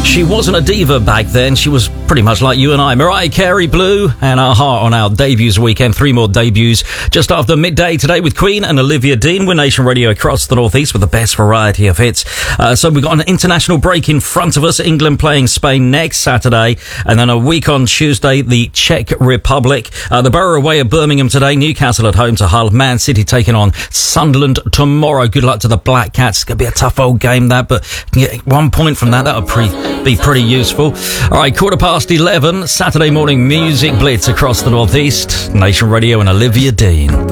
She wasn't a diva back then. She was pretty much like you and I. Mariah Carey, Blue, and Our Heart on our debuts weekend. 3 more debuts just after midday today with Queen and Olivia Dean. We're Nation Radio across the Northeast with the best variety of hits. So we've got an international break in front of us. England playing Spain next Saturday, and then a week on Tuesday, the Czech Republic. The Borough away at Birmingham today. Newcastle at home to Hull. Man City taking on Sunderland tomorrow. Good luck to the Black Cats. It's going to be a tough old game, that, but get 1 point from that. That would be pretty useful. All right, 11:15, Saturday morning music blitz across the Northeast. Nation Radio and Olivia Dean.